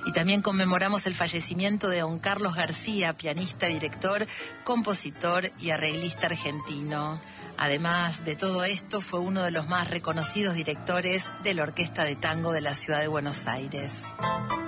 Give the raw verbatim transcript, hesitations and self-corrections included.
Y también conmemoramos el fallecimiento de don Carlos García, pianista, director, compositor y arreglista argentino. Además de todo esto, fue uno de los más reconocidos directores de la Orquesta de Tango de la Ciudad de Buenos Aires.